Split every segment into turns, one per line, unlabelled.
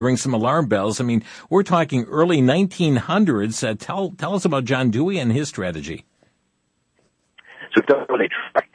ring some alarm bells. I mean, we're talking early 1900s. Tell us about John Dewey and his strategy.
So they tracked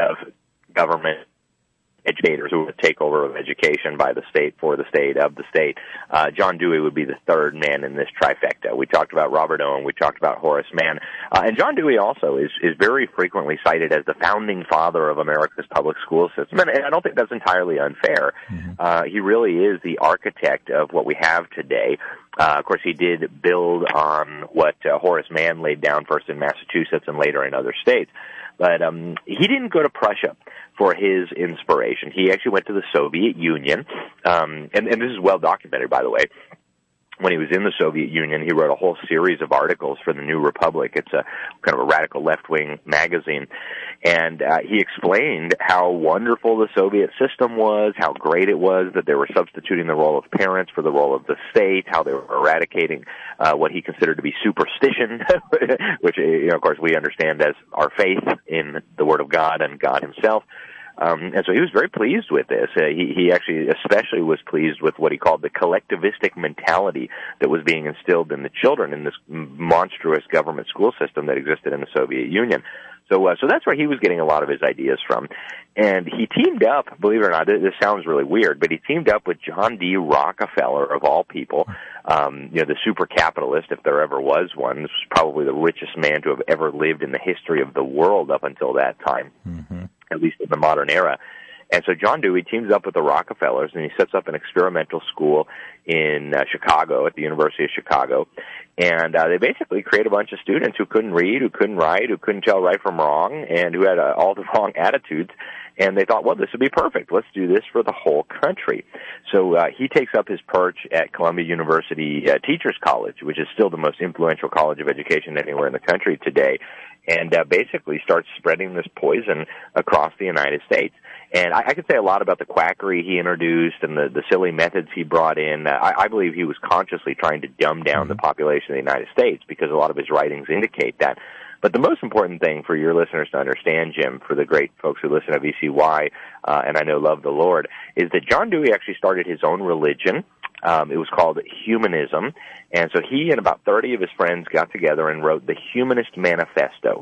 government educators who would take over of education by the state, for the state, of the state. John Dewey would be the third man in this trifecta. We talked about Robert Owen. We talked about Horace Mann. And John Dewey also is very frequently cited as the founding father of America's public school system. And I don't think that's entirely unfair. Mm-hmm. He really is the architect of what we have today. Of course, he did build on what Horace Mann laid down first in Massachusetts and later in other states. But he didn't go to Prussia for his inspiration. He actually went to the Soviet Union, and this is well documented, by the way. When he was in the Soviet Union, he wrote a whole series of articles for the New Republic. It's a kind of a radical left-wing magazine. And he explained how wonderful the Soviet system was, how great it was that they were substituting the role of parents for the role of the state, how they were eradicating what he considered to be superstition, which, of course, we understand as our faith in the Word of God and God himself. And so he was very pleased with this. He actually especially was pleased with what he called the collectivistic mentality that was being instilled in the children in this monstrous government school system that existed in the Soviet Union. So that's where he was getting a lot of his ideas from. And he teamed up, believe it or not, this sounds really weird, but he teamed up with John D. Rockefeller, of all people, the super capitalist, if there ever was one. This was probably the richest man to have ever lived in the history of the world up until that time. Mm-hmm. At least in the modern era. And so John Dewey teams up with the Rockefellers, and he sets up an experimental school in Chicago, at the University of Chicago. And they basically create a bunch of students who couldn't read, who couldn't write, who couldn't tell right from wrong, and who had all the wrong attitudes. And they thought, well, this would be perfect. Let's do this for the whole country. So he takes up his perch at Columbia University Teachers College, which is still the most influential college of education anywhere in the country today, and basically starts spreading this poison across the United States. And I could say a lot about the quackery he introduced and the silly methods he brought in. I believe he was consciously trying to dumb down the population of the United States because a lot of his writings indicate that. But the most important thing for your listeners to understand, Jim, for the great folks who listen to VCY, and I know love the Lord, is that John Dewey actually started his own religion. It was called Humanism. And so he and about 30 of his friends got together and wrote the Humanist Manifesto.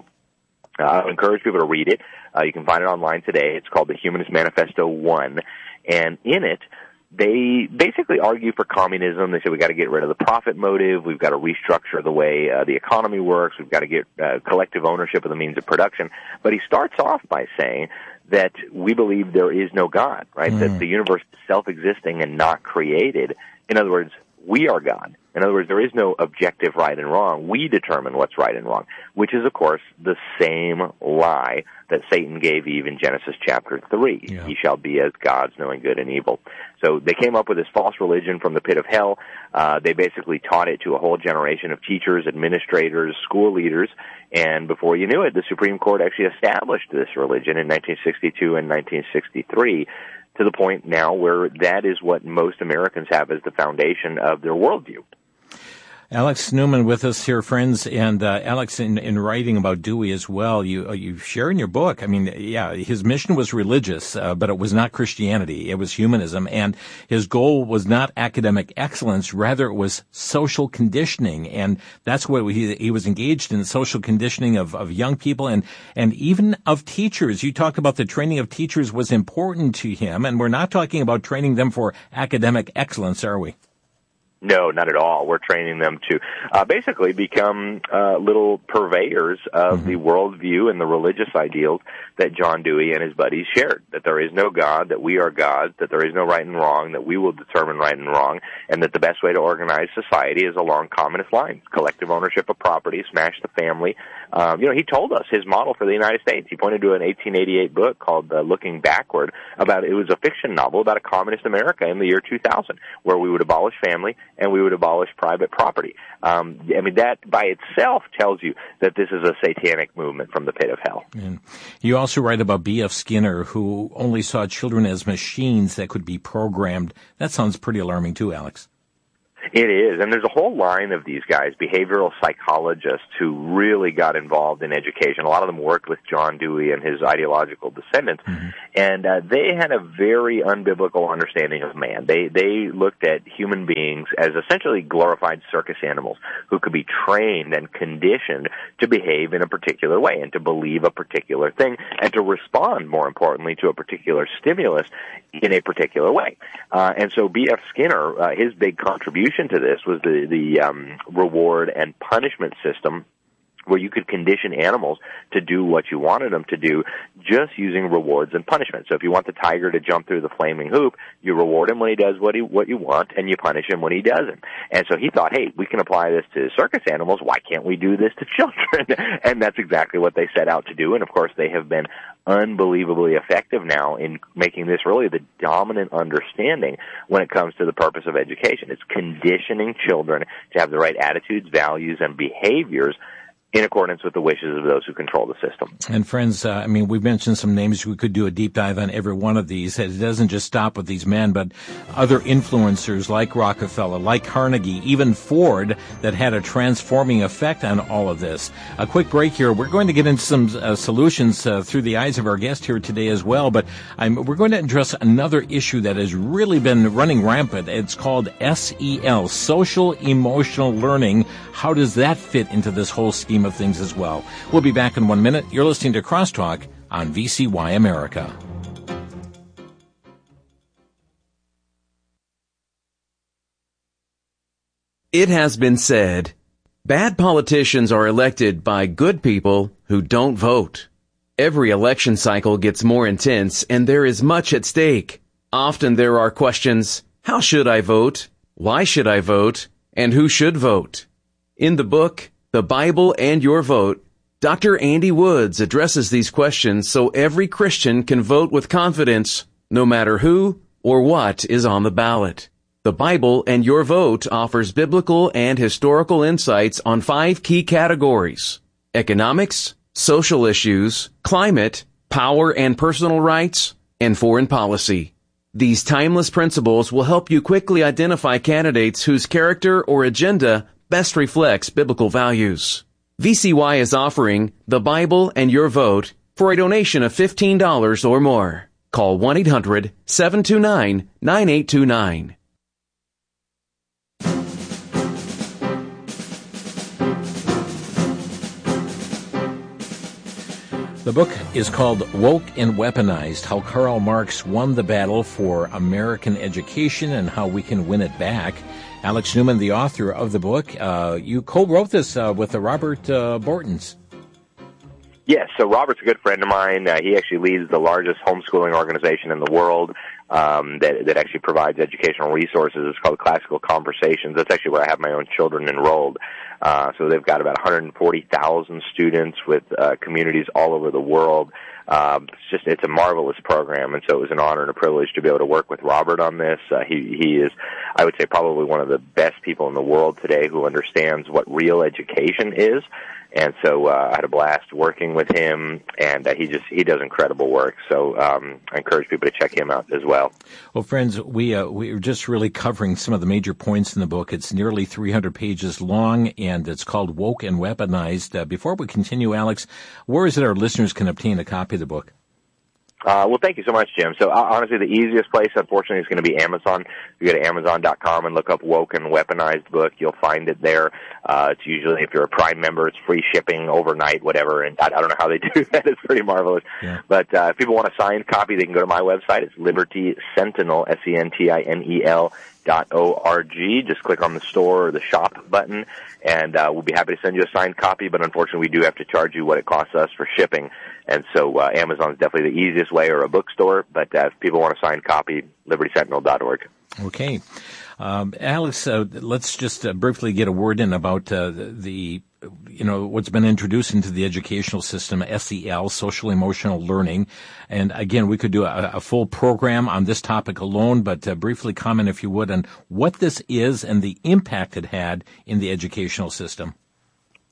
I would encourage people to read it. You can find it online today. It's called the Humanist Manifesto 1. And in it, they basically argue for communism. They say we've got to get rid of the profit motive. We've got to restructure the way the economy works. We've got to get collective ownership of the means of production. But he starts off by saying that we believe there is no God, right? That the universe is self-existing and not created. In other words, we are God. In other words, there is no objective right and wrong. We determine what's right and wrong, which is, of course, the same lie that Satan gave Eve in Genesis chapter 3. Yeah. Ye shall be as gods, knowing good and evil. So they came up with this false religion from the pit of hell. They basically taught it to a whole generation of teachers, administrators, school leaders, and before you knew it, the Supreme Court actually established this religion in 1962 and 1963, to the point now where that is what most Americans have as the foundation of their worldview.
Alex Newman with us here, friends, and Alex, in writing about Dewey as well, you share in your book, I mean, yeah, his mission was religious, but it was not Christianity. It was humanism, and his goal was not academic excellence, rather it was social conditioning, and that's what he was engaged in, social conditioning of young people and even of teachers. You talked about the training of teachers was important to him, and we're not talking about training them for academic excellence, are we?
No, not at all. We're training them to basically become little purveyors of the worldview and the religious ideals that John Dewey and his buddies shared, that there is no God, that we are gods, that there is no right and wrong, that we will determine right and wrong, and that the best way to organize society is along communist lines, collective ownership of property, smash the family. He told us his model for the United States. He pointed to an 1888 book called Looking Backward. It was a fiction novel about a communist America in the year 2000, where we would abolish family and we would abolish private property. That by itself tells you that this is a satanic movement from the pit of hell.
And you also write about B.F. Skinner, who only saw children as machines that could be programmed. That sounds pretty alarming too, Alex.
It is, and there's a whole line of these guys, behavioral psychologists, who really got involved in education. A lot of them worked with John Dewey and his ideological descendants, and they had a very unbiblical understanding of man. They looked at human beings as essentially glorified circus animals who could be trained and conditioned to behave in a particular way and to believe a particular thing and to respond, more importantly, to a particular stimulus in a particular way. And so B.F. Skinner, his big contribution to this was the reward and punishment system, where you could condition animals to do what you wanted them to do just using rewards and punishment. So if you want the tiger to jump through the flaming hoop, you reward him when he does what you want, and you punish him when he doesn't. And so he thought, hey, we can apply this to circus animals. Why can't we do this to children? And that's exactly what they set out to do. And, of course, they have been unbelievably effective now in making this really the dominant understanding when it comes to the purpose of education. It's conditioning children to have the right attitudes, values, and behaviors in accordance with the wishes of those who control the system.
And friends, we've mentioned some names. We could do a deep dive on every one of these. It doesn't just stop with these men, but other influencers like Rockefeller, like Carnegie, even Ford, that had a transforming effect on all of this. A quick break here. We're going to get into some solutions through the eyes of our guest here today as well, but we're going to address another issue that has really been running rampant. It's called SEL, Social Emotional Learning. How does that fit into this whole scheme of things as well? We'll be back in 1 minute. You're listening to Crosstalk on VCY America.
It has been said, bad politicians are elected by good people who don't vote. Every election cycle gets more intense, and there is much at stake. Often there are questions, how should I vote? Why should I vote? And who should vote? In the book, The Bible and Your Vote, Dr. Andy Woods addresses these questions so every Christian can vote with confidence, no matter who or what is on the ballot. The Bible and Your Vote offers biblical and historical insights on 5 key categories: economics, social issues, climate, power and personal rights, and foreign policy. These timeless principles will help you quickly identify candidates whose character or agenda best reflects biblical values. VCY is offering The Bible and Your Vote for a donation of $15 or more. Call 1-800-729-9829.
The book is called Woke and Weaponized, How Karl Marx Won the Battle for American Education and How We Can Win It Back. Alex Newman, the author of the book, you co-wrote this with Robert Bortons.
Yes, so Robert's a good friend of mine. He actually leads the largest homeschooling organization in the world that actually provides educational resources. It's called Classical Conversations. That's actually where I have my own children enrolled. So they've got about 140,000 students with communities all over the world. It's a marvelous program, and so it was an honor and a privilege to be able to work with Robert on this. He is, I would say, probably one of the best people in the world today who understands what real education is. And so I had a blast working with him, and he does incredible work. So I encourage people to check him out as well.
Well, friends, we're just really covering some of the major points in the book. It's nearly 300 pages long, and it's called Woke and Weaponized. Before we continue, Alex, where is it our listeners can obtain a copy of the book?
Well, thank you so much, Jim. So honestly, the easiest place, unfortunately, is going to be Amazon. If you go to Amazon.com and look up Woke and Weaponized book, you'll find it there. It's usually, if you're a Prime member, it's free shipping overnight, whatever. And I don't know how they do that. It's pretty marvelous. Yeah. But if people want a signed copy, they can go to my website. It's Liberty Sentinel, SENTINEL.org. Just click on the store or the shop button, and we'll be happy to send you a signed copy. But unfortunately, we do have to charge you what it costs us for shipping. And so Amazon is definitely the easiest way, or a bookstore. But if people want a signed copy, LibertySentinel.org.
Okay. Alex, let's just briefly get a word in about what's been introduced into the educational system, SEL, Social Emotional Learning. And again, we could do a full program on this topic alone, but briefly comment, if you would, on what this is and the impact it had in the educational system.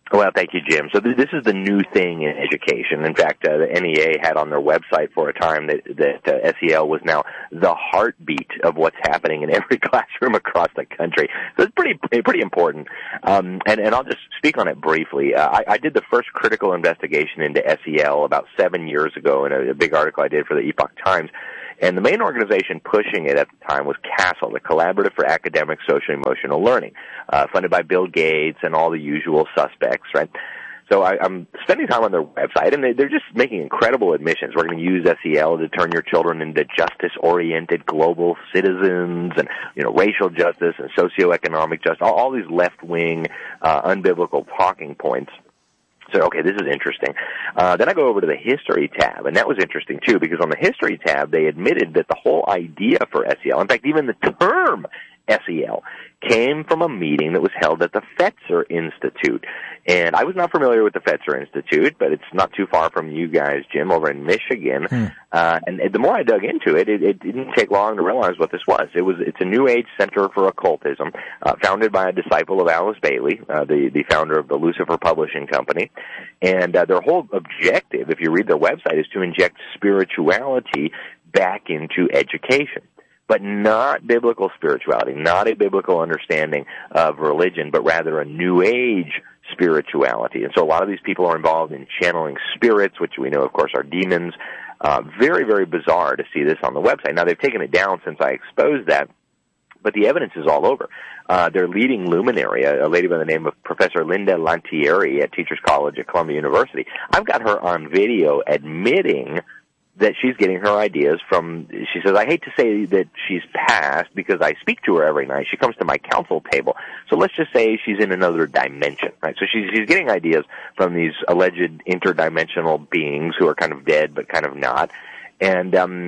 Well, thank you, Jim. So this is the new thing in education. In fact, the NEA had on their website for a time that SEL was now the heartbeat of what's happening in every classroom across the country. So it's pretty important. And I'll just speak on it briefly. I did the first critical investigation into SEL about 7 years ago in a big article I did for the Epoch Times. And the main organization pushing it at the time was CASEL, the Collaborative for Academic Social-Emotional Learning, funded by Bill Gates and all the usual suspects, right? So I'm spending time on their website, and they're just making incredible admissions. We're going to use SEL to turn your children into justice-oriented global citizens and, racial justice and socioeconomic justice, all these left-wing, unbiblical talking points. So, okay, this is interesting. Then I go over to the history tab, and that was interesting, too, because on the history tab, they admitted that the whole idea for SEL, in fact, even the term SEL, came from a meeting that was held at the Fetzer Institute. And I was not familiar with the Fetzer Institute, but it's not too far from you guys, Jim, over in Michigan. And the more I dug into it, it didn't take long to realize what this was. It's a New Age Center for Occultism, founded by a disciple of Alice Bailey, the founder of the Lucifer Publishing Company. And their whole objective, if you read their website, is to inject spirituality back into education. But not biblical spirituality, not a biblical understanding of religion, but rather a New Age spirituality. And so a lot of these people are involved in channeling spirits, which we know, of course, are demons. Very, very bizarre to see this on the website. Now, they've taken it down since I exposed that, but the evidence is all over. Their leading luminary, a lady by the name of Professor Linda Lantieri at Teachers College at Columbia University, I've got her on video admitting that she's getting her ideas from, she says, I hate to say that she's passed because I speak to her every night. She comes to my council table. So let's just say she's in another dimension, right? So she's getting ideas from these alleged interdimensional beings who are kind of dead but kind of not. And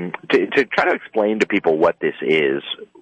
to try to explain to people what this is,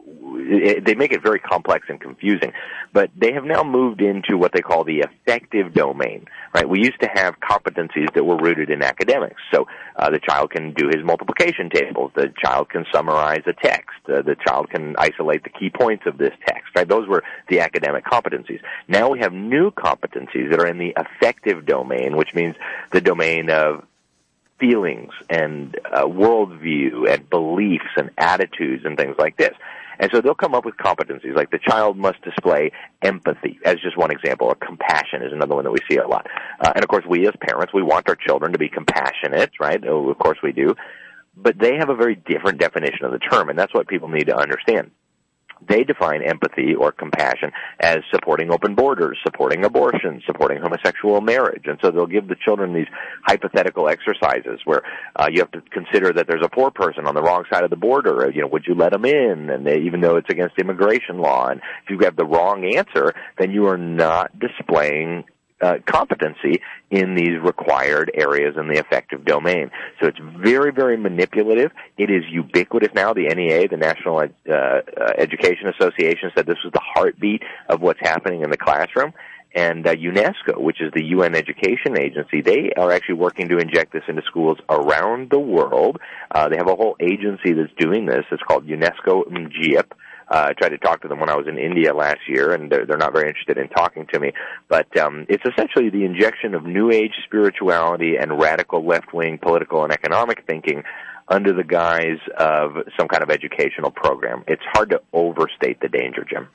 they make it very complex and confusing, but they have now moved into what they call the affective domain, right? We used to have competencies that were rooted in academics. So the child can do his multiplication tables. The child can summarize a text. The child can isolate the key points of this text, right? Those were the academic competencies. Now we have new competencies that are in the affective domain, which means the domain of feelings and worldview and beliefs and attitudes and things like this. And so they'll come up with competencies like the child must display empathy, as just one example, or compassion is another one that we see a lot. And of course, we as parents, we want our children to be compassionate, right? Oh, of course we do. But they have a very different definition of the term, and that's what people need to understand. They define empathy or compassion as supporting open borders, supporting abortion, supporting homosexual marriage. And so they'll give the children these hypothetical exercises where you have to consider that there's a poor person on the wrong side of the border. Would you let them in? And even though it's against immigration law, and if you have the wrong answer, then you are not displaying competency in these required areas in the affective domain. So it's very, very manipulative. It is ubiquitous now. The NEA, the National Education Association, said this was the heartbeat of what's happening in the classroom. And UNESCO, which is the UN Education Agency, they are actually working to inject this into schools around the world. They have a whole agency that's doing this. It's called UNESCO MGIP. I tried to talk to them when I was in India last year, and they're not very interested in talking to me. But it's essentially the injection of New Age spirituality and radical left-wing political and economic thinking under the guise of some kind of educational program. It's hard to overstate the danger, Jim.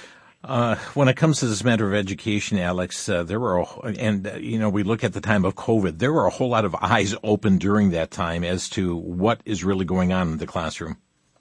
When it comes to this matter of education, Alex, we look at the time of COVID, there were a whole lot of eyes open during that time as to what is really going on in the classroom.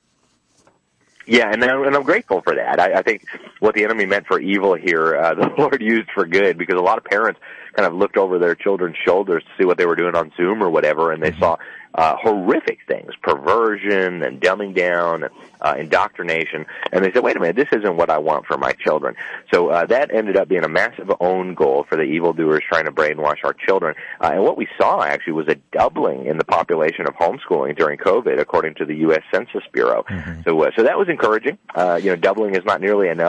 Yeah, and I'm grateful for that. I think what the enemy meant for evil here, the Lord used for good, because a lot of parents kind of looked over their children's shoulders to see what they were doing on Zoom or whatever, and they saw horrific things, perversion and dumbing down and indoctrination, and they said, wait a minute, this isn't what I want for my children. So that ended up being a massive own goal for the evildoers trying to brainwash our children. And what we saw, actually, was a doubling in the population of homeschooling during COVID, according to the U.S. Census Bureau. So that was encouraging. Doubling is not nearly enough. We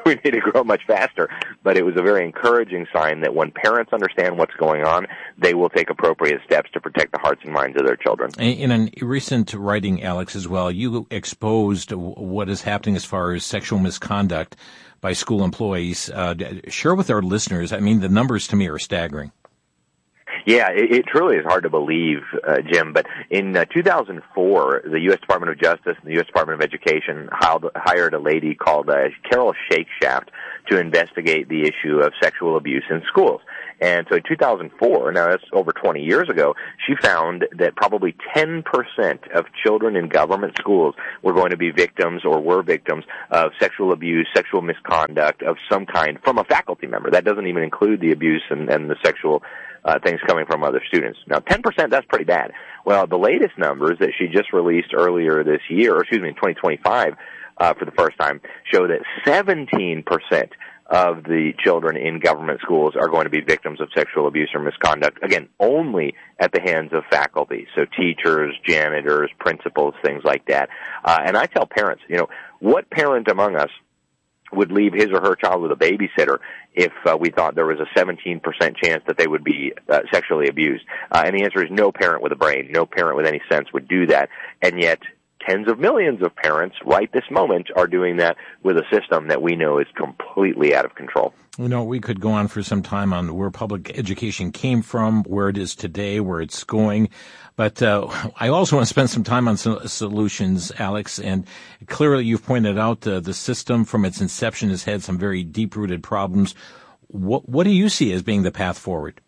we need to grow much faster. But it was a very encouraging sign that when parents understand what's going on, they will take appropriate steps to protect the hearts and minds of their children.
In a recent writing, Alex, as well, you exposed what is happening as far as sexual misconduct by school employees. Share with our listeners. I mean, the numbers to me are staggering.
Yeah, it truly is hard to believe, Jim, but in 2004, the U.S. Department of Justice and the U.S. Department of Education hired a lady called Carol Shakeshaft to investigate the issue of sexual abuse in schools. And so in 2004, now that's over 20 years ago, she found that probably 10% of children in government schools were going to be victims or were victims of sexual abuse, sexual misconduct of some kind from a faculty member. That doesn't even include the abuse and the sexual things coming from other students. Now, 10%, that's pretty bad. Well, the latest numbers that she just released earlier this year, or excuse me, in 2025, for the first time, show that 17% of the children in government schools are going to be victims of sexual abuse or misconduct, again, only at the hands of faculty, so teachers, janitors, principals, things like that. And I tell parents, what parent among us would leave his or her child with a babysitter if we thought there was a 17% chance that they would be sexually abused? And the answer is no parent with a brain, no parent with any sense would do that. And yet tens of millions of parents right this moment are doing that with a system that we know is completely out of control.
We could go on for some time on where public education came from, where it is today, where it's going. But I also want to spend some time on solutions, Alex. And clearly you've pointed out the system from its inception has had some very deep-rooted problems. What do you see as being the path forward?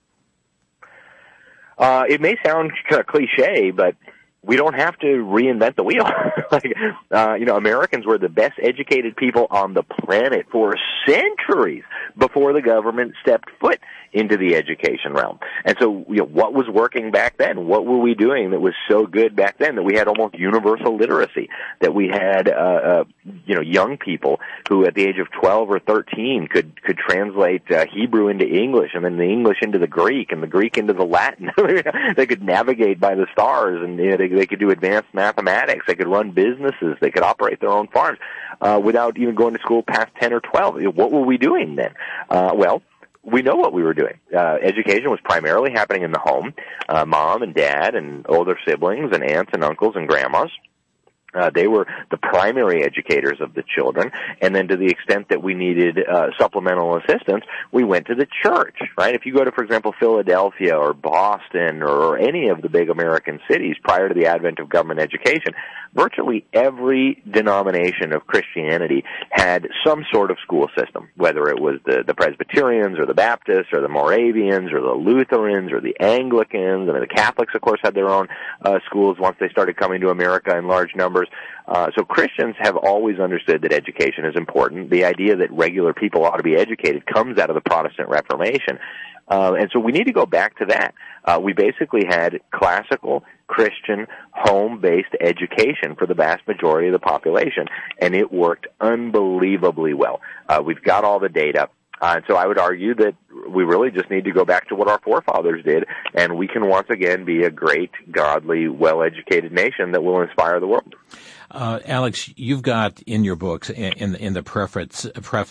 It may sound kind of cliche, but we don't have to reinvent the wheel. Americans were the best educated people on the planet for centuries before the government stepped foot into the education realm. And so, what was working back then? What were we doing that was so good back then that we had almost universal literacy, that we had, young people who at the age of 12 or 13 could translate Hebrew into English and then the English into the Greek and the Greek into the Latin. They could navigate by the stars and they could do advanced mathematics. They could run businesses. They could operate their own farms without even going to school past 10 or 12. What were we doing then? We know what we were doing. Education was primarily happening in the home. Mom and dad and older siblings and aunts and uncles and grandmas. They were the primary educators of the children, and then to the extent that we needed supplemental assistance, we went to the church, right? If you go to, for example, Philadelphia or Boston or any of the big American cities prior to the advent of government education, virtually every denomination of Christianity had some sort of school system, whether it was the Presbyterians or the Baptists or the Moravians or the Lutherans or the Anglicans. I mean, the Catholics, of course, had their own schools once they started coming to America in large numbers. So Christians have always understood that education is important. The idea that regular people ought to be educated comes out of the Protestant Reformation. And so we need to go back to that. We basically had classical Christian home-based education for the vast majority of the population, and it worked unbelievably well. We've got all the data. And so I would argue that we really just need to go back to what our forefathers did, and we can once again be a great, godly, well-educated nation that will inspire the world.
Alex, you've got in your books, in the preface,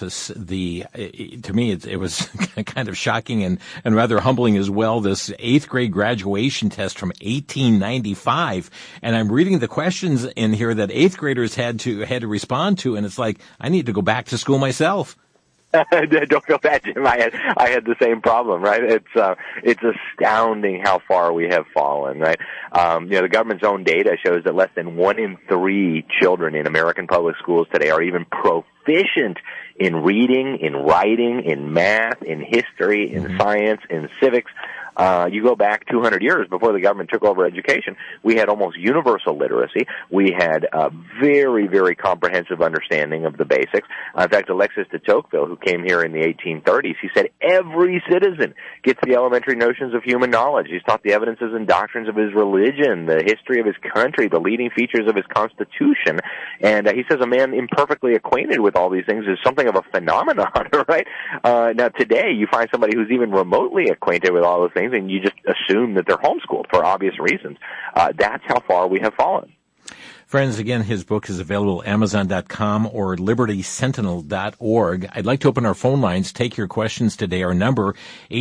to me it was kind of shocking and rather humbling as well, this 8th grade graduation test from 1895. And I'm reading the questions in here that 8th graders had to respond to, and it's like, I need to go back to school myself.
Don't feel bad, Jim. I had the same problem, right? It's astounding how far we have fallen, right? The government's own data shows that less than 1 in 3 children in American public schools today are even proficient in reading, in writing, in math, in history, in science, in civics. You go back 200 years before the government took over education, we had almost universal literacy. We had a very, very comprehensive understanding of the basics. In fact, Alexis de Tocqueville, who came here in the 1830s, he said every citizen gets the elementary notions of human knowledge. He's taught the evidences and doctrines of his religion, the history of his country, the leading features of his constitution. And he says a man imperfectly acquainted with all these things is something of a phenomenon, right? Now, today, you find somebody who's even remotely acquainted with all those things, and you just assume that they're homeschooled for obvious reasons. That's how far we have fallen.
Friends, again, his book is available at Amazon.com or LibertySentinel.org. I'd like to open our phone lines, take your questions today. Our number,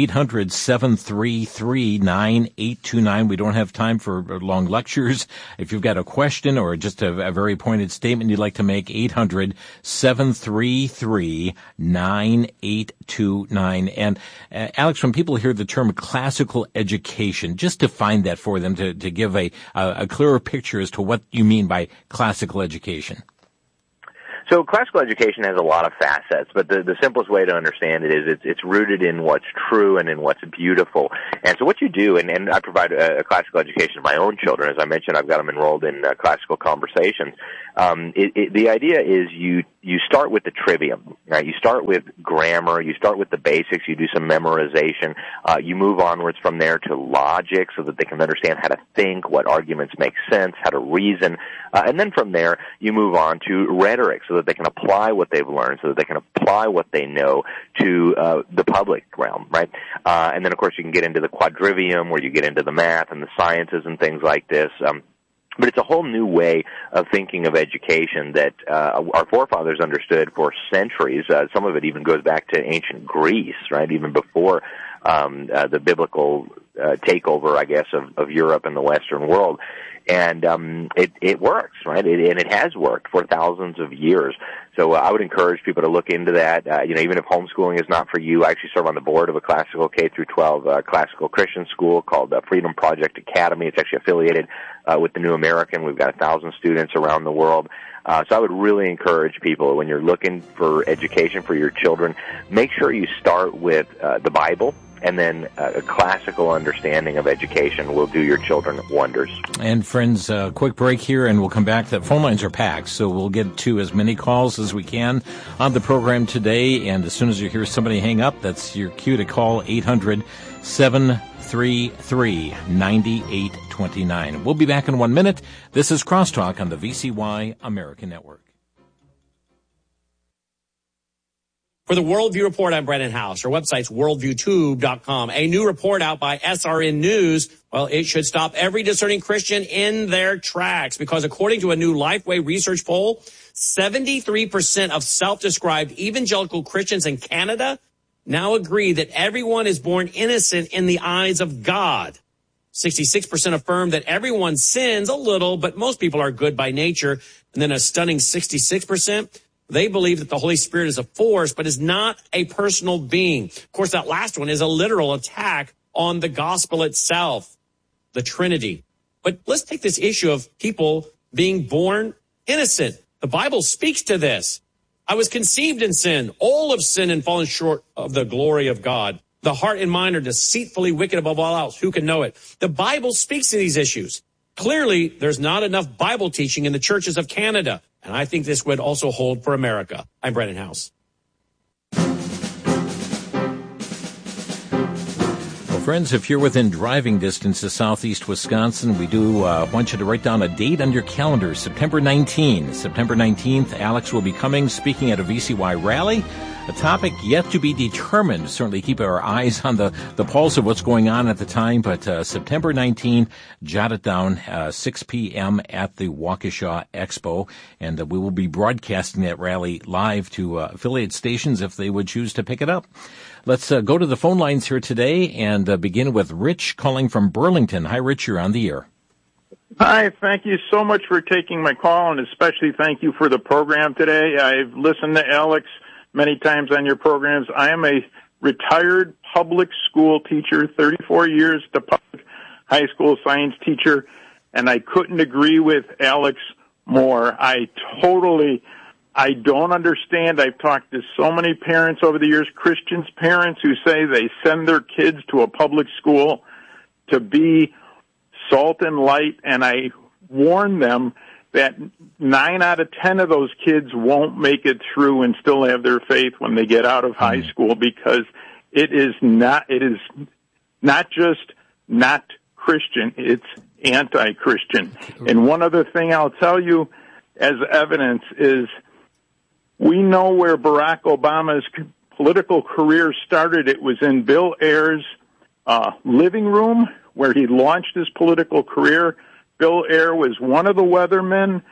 800-733-9829. We don't have time for long lectures. If you've got a question or just a very pointed statement you'd like to make, 800-733-9829. And Alex, when people hear the term classical education, just define that for them to give a clearer picture as to what you mean by classical education.
So classical education has a lot of facets, but the simplest way to understand it is it's rooted in what's true and in what's beautiful. And so what you do, and I provide a classical education to my own children. As I mentioned, I've got them enrolled in classical conversations. The idea is you start with the trivium, right? You start with grammar, you start with the basics, you do some memorization, you move onwards from there to logic so that they can understand how to think, what arguments make sense, how to reason, and then from there you move on to rhetoric so that they can apply what they've learned, so that they can apply what they know to the public realm, right? And then of course you can get into the quadrivium where you get into the math and the sciences and things like this. But it's a whole new way of thinking of education that our forefathers understood for centuries. Some of it even goes back to ancient Greece, right? Even before the biblical takeover, I guess, of Europe and the Western world. And it works, right? And it has worked for thousands of years. So I would encourage people to look into that. Even if homeschooling is not for you, I actually serve on the board of a classical K-12 classical Christian school called Freedom Project Academy. It's actually affiliated with the New American. We've got 1,000 students around the world. So I would really encourage people, when you're looking for education for your children, make sure you start with the Bible, and then a classical understanding of education will do your children wonders.
And friends, quick break here, and we'll come back. The phone lines are packed, so we'll get to as many calls as we can on the program today. And as soon as you hear somebody hang up, that's your cue to call 800-733-9829. We'll be back in 1 minute. This is Crosstalk on the VCY American Network.
For the Worldview Report, I'm Brennan House. Our website's worldviewtube.com. A new report out by SRN News, well, it should stop every discerning Christian in their tracks, because according to a new Lifeway research poll, 73% of self-described evangelical Christians in Canada now agree that everyone is born innocent in the eyes of God. 66% affirm that everyone sins a little, but most people are good by nature. And then a stunning 66%, they believe that the Holy Spirit is a force, but is not a personal being. Of course, that last one is a literal attack on the gospel itself, the Trinity. But let's take this issue of people being born innocent. The Bible speaks to this. I was conceived in sin. All have sinned and fallen short of the glory of God. The heart and mind are deceitfully wicked above all else. Who can know it? The Bible speaks to these issues. Clearly, there's not enough Bible teaching in the churches of Canada. And I think this would also hold for America. I'm Brennan House.
Well, friends, if you're within driving distance of southeast Wisconsin, we do want you to write down a date on your calendar, September 19. September 19th, Alex will be coming, speaking at a VCY rally. A topic yet to be determined. Certainly keep our eyes on the pulse of what's going on at the time, but September 19, jot it down, 6 p.m. at the Waukesha Expo, and we will be broadcasting that rally live to affiliate stations if they would choose to pick it up. Let's go to the phone lines here today and begin with Rich calling from Burlington. Hi, Rich, you're on the air.
Hi, thank you so much for taking my call, and especially thank you for the program today. I've listened to Alex many times on your programs. I am a retired public school teacher, 34 years to public high school science teacher, and I couldn't agree with Alex more. I don't understand. I've talked to so many parents over the years, Christians parents who say they send their kids to a public school to be salt and light, and I warn them that 9 out of 10 of those kids won't make it through and still have their faith when they get out of high school, because it is not just not Christian, it's anti-Christian. And one other thing I'll tell you as evidence is we know where Barack Obama's political career started. It was in Bill Ayer's living room where he launched his political career. Bill Ayer was one of the weathermen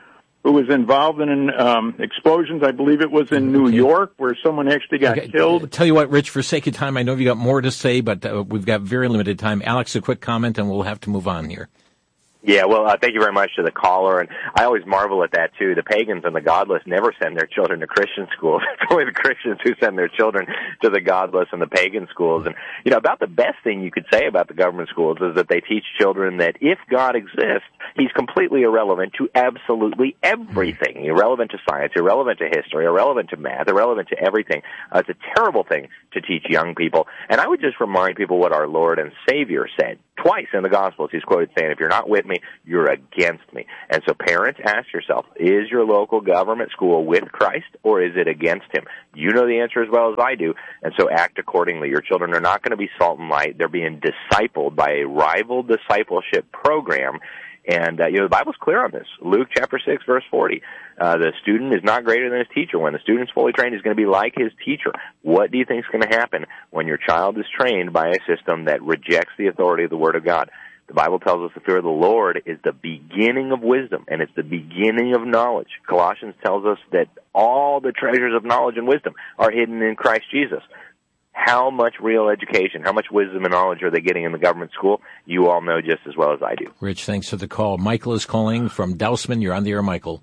who was involved in explosions. I believe it was in New York, where someone actually got killed.
Tell you what, Rich, for sake of time, I know you've got more to say, but we've got very limited time. Alex, a quick comment, and we'll have to move on here.
Yeah, well, thank you very much to the caller, and I always marvel at that, too. The pagans and the godless never send their children to Christian schools. It's only the Christians who send their children to the godless and the pagan schools. And, about the best thing you could say about the government schools is that they teach children that if God exists, he's completely irrelevant to absolutely everything. Irrelevant to science, irrelevant to history, irrelevant to math, irrelevant to everything. It's a terrible thing to teach young people. And I would just remind people what our Lord and Savior said. Twice in the Gospels, he's quoted saying, if you're not with me, you're against me. And so parents, ask yourself, is your local government school with Christ or is it against him? You know the answer as well as I do, and so act accordingly. Your children are not going to be salt and light. They're being discipled by a rival discipleship program. And, the Bible's clear on this. Luke chapter 6, verse 40. The student is not greater than his teacher. When the student's fully trained, he's going to be like his teacher. What do you think is going to happen when your child is trained by a system that rejects the authority of the Word of God? The Bible tells us the fear of the Lord is the beginning of wisdom, and it's the beginning of knowledge. Colossians tells us that all the treasures of knowledge and wisdom are hidden in Christ Jesus. How much real education, how much wisdom and knowledge are they getting in the government school? You all know just as well as I do.
Rich, thanks for the call. Michael is calling from Dousman. You're on the air, Michael.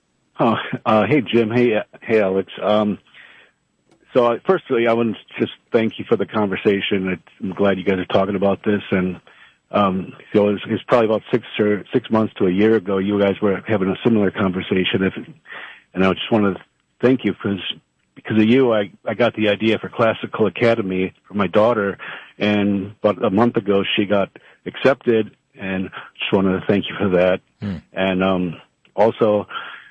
Hey, Jim. Hey, Alex. So firstly, I want to just thank you for the conversation. I'm glad you guys are talking about this. And it's probably about 6 months to a year ago, you guys were having a similar conversation. And I just want to thank you because of you, I got the idea for Classical Academy for my daughter, and about a month ago she got accepted, and just wanted to thank you for that. And also,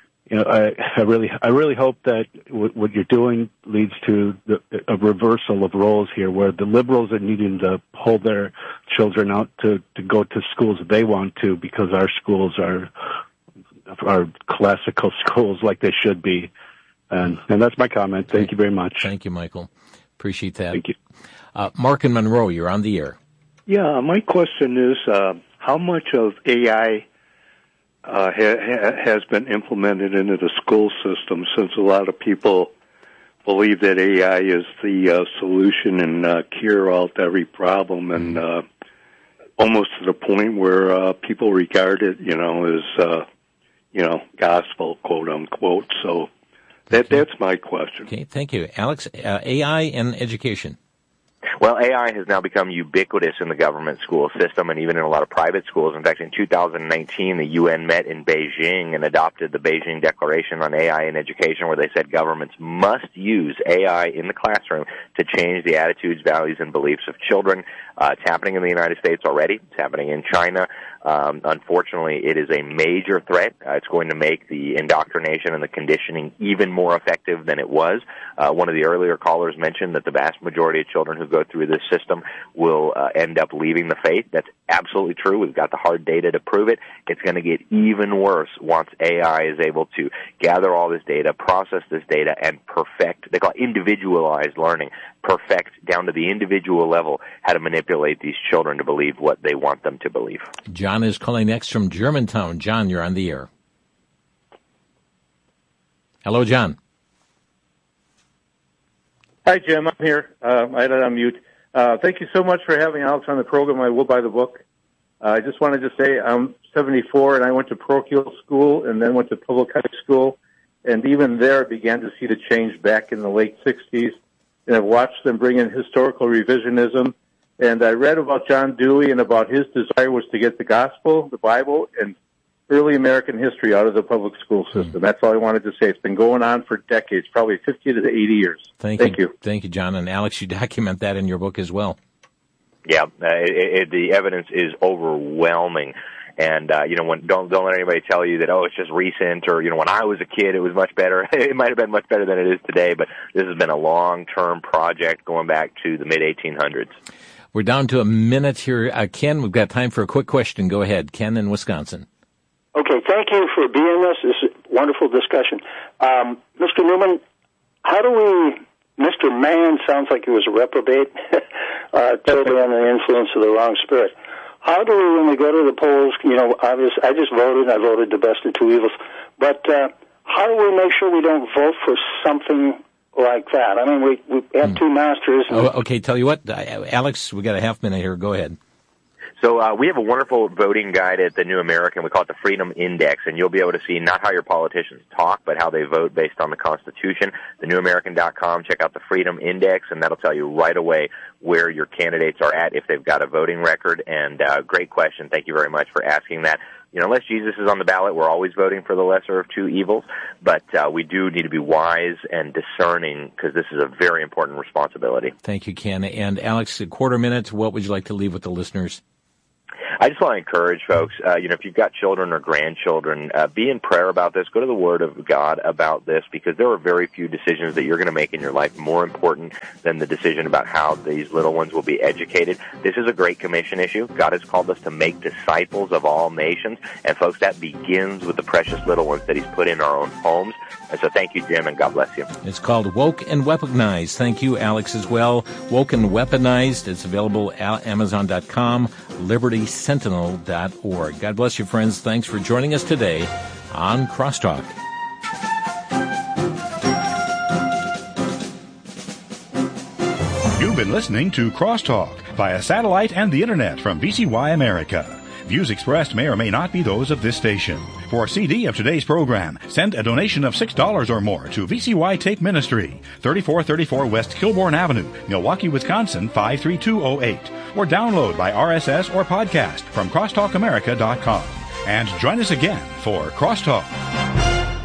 I really hope that what you're doing leads to a reversal of roles here, where the liberals are needing to pull their children out to go to schools they want to, because our schools are classical schools like they should be. And that's my comment. Thank you very much.
Thank you, Michael. Appreciate that.
Thank you.
Mark in Monroe, you're on the air.
Yeah, my question is, how much of AI has been implemented into the school system, since a lot of people believe that AI is the solution and cure-all to every problem, and almost to the point where people regard it, as, gospel, quote-unquote. So that's my question.
Okay, thank you. Alex, AI and education.
Well, AI has now become ubiquitous in the government school system and even in a lot of private schools. In fact, in 2019, the UN met in Beijing and adopted the Beijing Declaration on AI in Education, where they said governments must use AI in the classroom to change the attitudes, values, and beliefs of children. It's happening in the United States already. It's happening in China. Unfortunately, it is a major threat. It's going to make the indoctrination and the conditioning even more effective than it was. One of the earlier callers mentioned that the vast majority of children who go through this system will end up leaving the faith. That's absolutely true. We've got the hard data to prove it. It's going to get even worse once AI is able to gather all this data, process this data, and perfect, they call it individualized learning, perfect down to the individual level how to manipulate these children to believe what they want them to believe.
John is calling next from Germantown. John, you're on the air. Hello, John.
Hi, Jim. I'm here. I had it on mute. Thank you so much for having Alex on the program. I will buy the book. I just wanted to say I'm 74, and I went to parochial school and then went to public high school. And even there, I began to see the change back in the late 60s. And I've watched them bring in historical revisionism. And I read about John Dewey and about his desire was to get the gospel, the Bible, and early American history out of the public school system. That's all I wanted to say. It's been going on for decades, probably 50 to 80 years. Thank you.
Thank you, John. And Alex, you document that in your book as well.
Yeah, the evidence is overwhelming. And, don't let anybody tell you that, it's just recent, or, when I was a kid, it was much better. It might have been much better than it is today, but this has been a long-term project going back to the mid-1800s.
We're down to a minute here. Ken, we've got time for a quick question. Go ahead. Ken in Wisconsin.
Okay, thank you for being with us. This is a wonderful discussion. Mr. Newman, Mr. Mann sounds like he was a reprobate, totally under the influence of the wrong spirit. how do we, when we go to the polls, obviously, I just voted, I voted the best of two evils, but how do we make sure we don't vote for something like that? I mean, we have two masters.
Okay, tell you what, Alex, we got a half minute here. Go ahead.
So we have a wonderful voting guide at the New American. We call it the Freedom Index, and you'll be able to see not how your politicians talk, but how they vote based on the Constitution. TheNewAmerican.com, check out the Freedom Index, and that'll tell you right away where your candidates are at if they've got a voting record. And great question. Thank you very much for asking that. Unless Jesus is on the ballot, we're always voting for the lesser of two evils, but we do need to be wise and discerning because this is a very important responsibility.
Thank you, Ken. And Alex, a quarter minute, what would you like to leave with the listeners?
I just want to encourage folks, if you've got children or grandchildren, be in prayer about this. Go to the Word of God about this because there are very few decisions that you're going to make in your life more important than the decision about how these little ones will be educated. This is a Great Commission issue. God has called us to make disciples of all nations. And folks, that begins with the precious little ones that He's put in our own homes. And so thank you, Jim, and God bless you.
It's called Woke and Weaponized. Thank you, Alex, as well. Woke and Weaponized. It's available at Amazon.com, LibertySentinel.org. God bless you, friends. Thanks for joining us today on Crosstalk.
You've been listening to Crosstalk via satellite and the Internet from VCY America. Views expressed may or may not be those of this station. For a CD of today's program, send a donation of $6 or more to VCY Tape Ministry, 3434 West Kilbourne Avenue, Milwaukee, Wisconsin, 53208. Or download by RSS or podcast from crosstalkamerica.com. And join us again for Crosstalk.